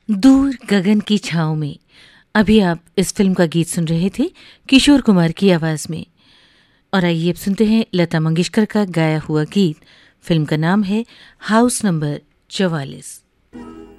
दूर गगन की छाँव में। अभी आप इस फिल्म का गीत सुन रहे थे किशोर कुमार की आवाज में। और आइए अब सुनते हैं लता मंगेशकर का गाया हुआ गीत। फिल्म का नाम है हाउस नंबर 44।